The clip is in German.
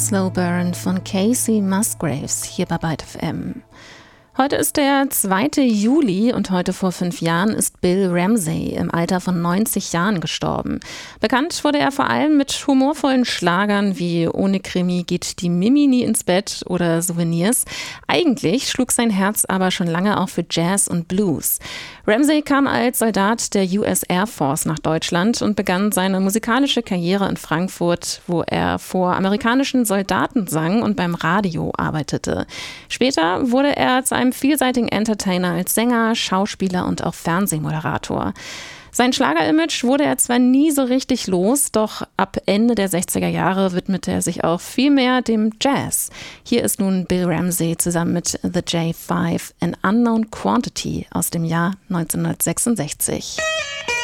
Slow Burn von Casey Musgraves hier bei Byte FM. Heute ist der 2. Juli und heute vor 5 Jahren ist Bill Ramsey im Alter von 90 Jahren gestorben. Bekannt wurde er vor allem mit humorvollen Schlagern wie Ohne Krimi geht die Mimi nie ins Bett oder Souvenirs. Eigentlich schlug sein Herz aber schon lange auch für Jazz und Blues. Ramsey kam als Soldat der US Air Force nach Deutschland und begann seine musikalische Karriere in Frankfurt, wo er vor amerikanischen Soldaten sang und beim Radio arbeitete. Später wurde er zu einem vielseitigen Entertainer als Sänger, Schauspieler und auch Fernsehmoderator. Sein Schlager-Image wurde er zwar nie so richtig los, doch ab Ende der 60er Jahre widmete er sich auch viel mehr dem Jazz. Hier ist nun Bill Ramsey zusammen mit The J5 An Unknown Quantity aus dem Jahr 1966.